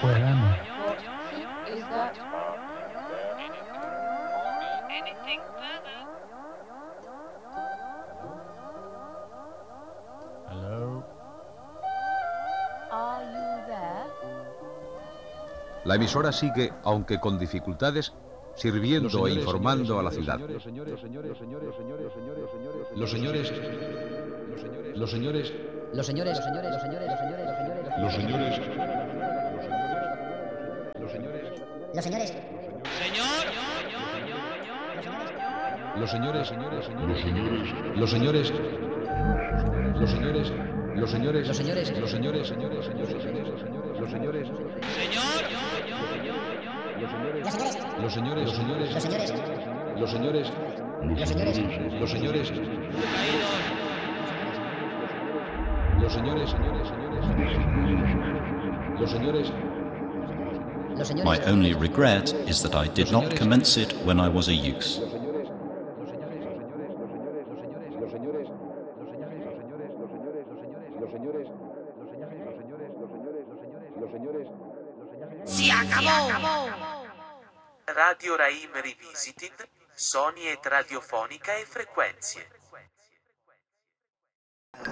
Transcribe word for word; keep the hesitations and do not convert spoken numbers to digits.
Serrano. Is that Anything further? Hello. are you there? La emisora sigue, aunque con dificultades, sirviendo e informando a la ciudad. Los señores, los señores, los señores, Los señores, los señores, los señores, los señores, los señores, los señores, los señores, Señor. los señores, los señores, los señores, los señores, los señores, los señores, señores, señores, los señores, Señor. los señores, los señores, los señores, los señores, los señores, los señores, Caído. los señores, señores, señores, los señores. los señores. My only regret is that I did not commence it when I was a youth. Si acabó. Radio Raim Revisited, Sony et radiofonica e frequenze.